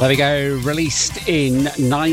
There we go, released in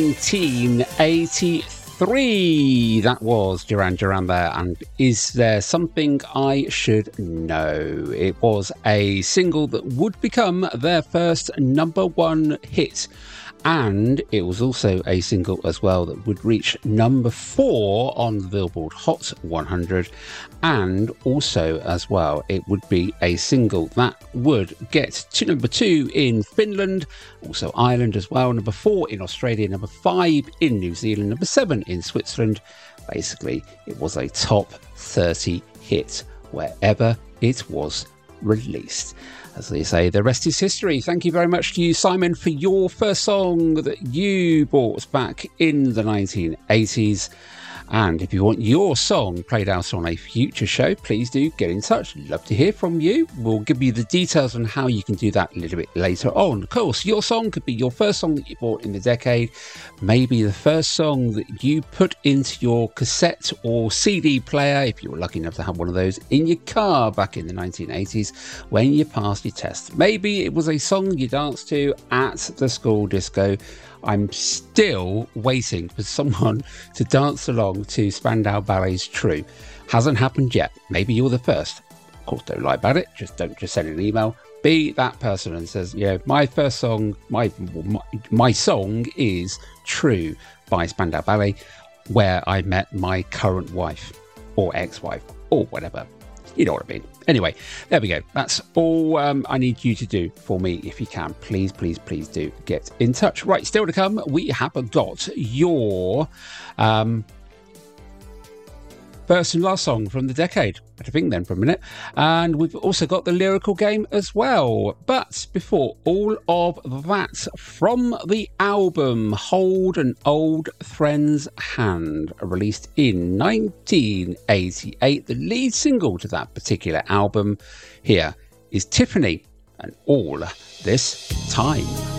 1983. That was Duran Duran there, and Is There Something I Should Know? It was a single that would become their first #1 hit. And it was also a single as well that would reach #4 on the Billboard Hot 100. And also as well, it would be a single that would get to #2 in Finland, also Ireland as well, #4 in Australia, #5 in New Zealand, #7 in Switzerland. Basically, it was a top 30 hit wherever it was released. As they say, the rest is history. Thank you very much to you, Simon, for your first song that you bought back in the 1980s. And if you want your song played out on a future show, please do get in touch. Love to hear from you. We'll give you the details on how you can do that a little bit later on. Of course, your song could be your first song that you bought in the decade, maybe the first song that you put into your cassette or CD player, if you were lucky enough to have one of those, in your car back in the 1980s when you passed your test. Maybe it was a song you danced to at the school disco. I'm still waiting for someone to dance along to Spandau Ballet's True. Hasn't happened yet. Maybe you're the first. Of course, don't lie about it. Don't just send an email. Be that person and says, my first song, my song is True by Spandau Ballet, where I met my current wife or ex-wife or whatever. You know what I mean. Anyway, there we go. That's all I need you to do for me. If you can, please do get in touch. Right, still to come, we have got your first and last song from the decade. I had to think then for a minute. And we've also got the lyrical game as well. But before all of that, from the album Hold an Old Friend's Hand, released in 1988, the lead single to that particular album, here is Tiffany and All This Time.